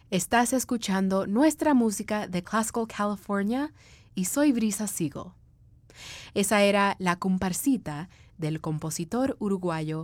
Estás escuchando nuestra música de Classical California y soy Brisa Siegel. Esa era La Comparsita del compositor uruguayo